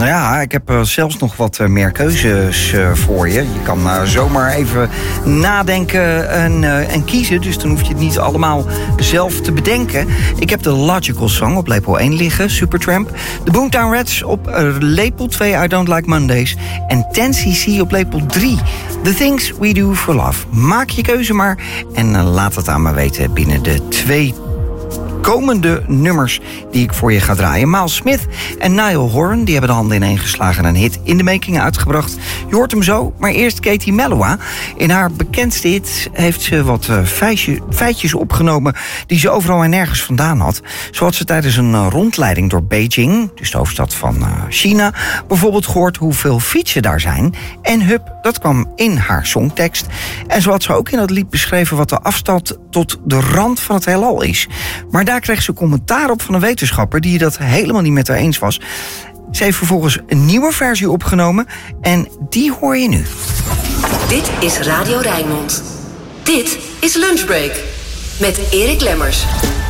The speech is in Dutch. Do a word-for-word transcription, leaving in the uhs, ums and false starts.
Ja, ik heb uh, zelfs nog wat uh, meer keuzes uh, voor je. Je kan uh, zomaar even nadenken en, uh, en kiezen. Dus dan hoef je het niet allemaal zelf te bedenken. Ik heb de Logical Song op lepel één liggen, Supertramp. De Boomtown Rats op uh, lepel twee, I Don't Like Mondays. En ten C C op lepel drie, The Things We Do For Love. Maak je keuze maar en uh, laat het aan me weten binnen de twee komende nummers die ik voor je ga draaien. Miles Smith en Niall Horan, die hebben de handen ineen geslagen en een hit in de making uitgebracht. Je hoort hem zo, maar eerst Katie Melua. In haar bekendste hit heeft ze wat uh, feitje, feitjes opgenomen die ze overal en nergens vandaan had. Zo had ze tijdens een uh, rondleiding door Beijing, dus de hoofdstad van uh, China, bijvoorbeeld gehoord hoeveel fietsen daar zijn. En hup, dat kwam in haar songtekst. En zo had ze ook in dat lied beschreven wat de afstand tot de rand van het heelal is. Maar daar kreeg ze commentaar op van een wetenschapper die dat helemaal niet met haar eens was. Ze heeft vervolgens een nieuwe versie opgenomen en die hoor je nu. Dit is Radio Rijnmond. Dit is Lunchbreak met Erik Lemmers.